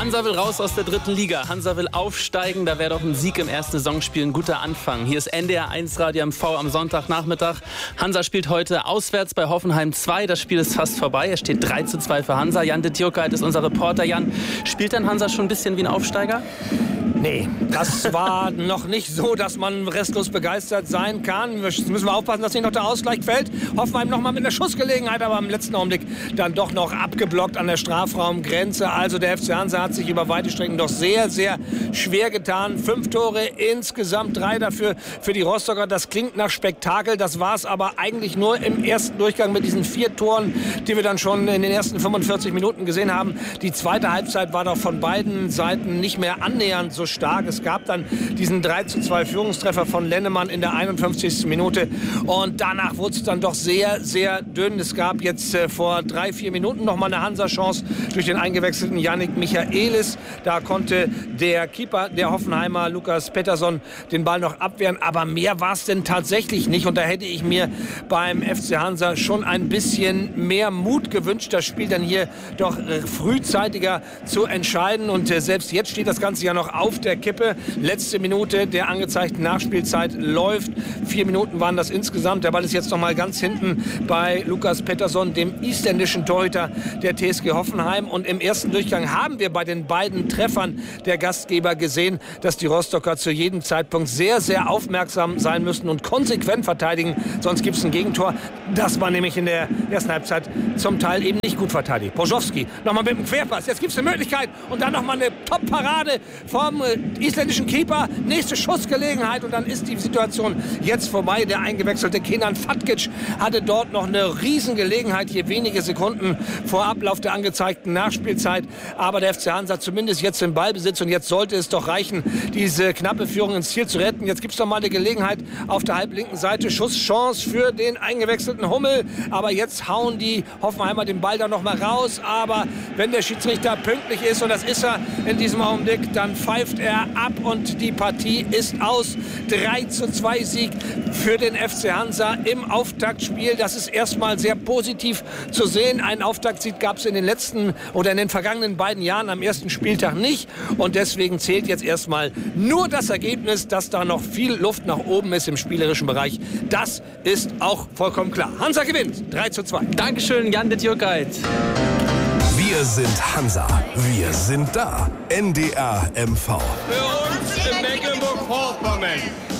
Hansa will raus aus der 3. Liga. Hansa will aufsteigen. Da wäre doch ein Sieg im ersten Saisonspiel ein guter Anfang. Hier ist NDR 1 Radio MV am Sonntagnachmittag. Hansa spielt heute auswärts bei Hoffenheim 2. Das Spiel ist fast vorbei. Es steht 3:2 für Hansa. Jan de Tjurkait ist unser Reporter. Jan, spielt denn Hansa schon ein bisschen wie ein Aufsteiger? Nee, das war noch nicht so, dass man restlos begeistert sein kann. Jetzt müssen wir aufpassen, dass nicht noch der Ausgleich fällt. Hoffenheim noch mal mit einer Schussgelegenheit, aber im letzten Augenblick dann doch noch abgeblockt an der Strafraumgrenze. Also der FC Hansa hat sich über weite Strecken doch sehr, sehr schwer getan. 5 Tore insgesamt, 3 dafür für die Rostocker. Das klingt nach Spektakel. Das war es aber eigentlich nur im ersten Durchgang mit diesen 4 Toren, die wir dann schon in den ersten 45 Minuten gesehen haben. Die zweite Halbzeit war doch von beiden Seiten nicht mehr annähernd so stark. Es gab dann diesen 3:2 Führungstreffer von Lennemann in der 51. Minute und danach wurde es dann doch sehr, sehr dünn. Es gab jetzt vor 3-4 Minuten noch mal eine Hansa-Chance durch den eingewechselten Yannick Michaelis. Da konnte der Keeper, der Hoffenheimer Lukas Pettersson, den Ball noch abwehren, aber mehr war es denn tatsächlich nicht und da hätte ich mir beim FC Hansa schon ein bisschen mehr Mut gewünscht, das Spiel dann hier doch frühzeitiger zu entscheiden und selbst jetzt steht das Ganze ja noch auf der Kippe. Letzte Minute der angezeigten Nachspielzeit läuft. 4 Minuten waren das insgesamt. Der Ball ist jetzt noch mal ganz hinten bei Lukas Pettersson, dem isländischen Torhüter der TSG Hoffenheim. Und im ersten Durchgang haben wir bei den beiden Treffern der Gastgeber gesehen, dass die Rostocker zu jedem Zeitpunkt sehr, sehr aufmerksam sein müssen und konsequent verteidigen. Sonst gibt es ein Gegentor. Das war nämlich in der ersten Halbzeit zum Teil eben nicht gut verteidigt. Bożowski nochmal mit dem Querpass. Jetzt gibt es eine Möglichkeit und dann nochmal eine Top-Parade vom isländischen Keeper. Nächste Schussgelegenheit und dann ist die Situation jetzt vorbei. Der eingewechselte Kenan Fatkic hatte dort noch eine Riesengelegenheit, hier wenige Sekunden vor Ablauf der angezeigten Nachspielzeit. Aber der FC Hansa zumindest jetzt im Ballbesitz und jetzt sollte es doch reichen, diese knappe Führung ins Ziel zu retten. Jetzt gibt es noch mal eine Gelegenheit auf der halblinken Seite. Schusschance für den eingewechselten Hummel. Aber jetzt hauen die Hoffenheimer den Ball da noch mal raus. Aber wenn der Schiedsrichter pünktlich ist, und das ist er in diesem Augenblick, dann pfeift er ab und die Partie ist aus. 3:2 Sieg für den FC Hansa im Auftaktspiel. Das ist erstmal sehr positiv zu sehen. Einen Auftaktsieg gab es in den letzten oder in den vergangenen beiden Jahren am ersten Spieltag nicht. Und deswegen zählt jetzt erstmal nur das Ergebnis, dass da noch viel Luft nach oben ist im spielerischen Bereich. Das ist auch vollkommen klar. Hansa gewinnt 3:2. Dankeschön, Jan de Tjurkait. Wir sind Hansa. Wir sind da. NDR MV. Für uns in Mecklenburg-Vorpommern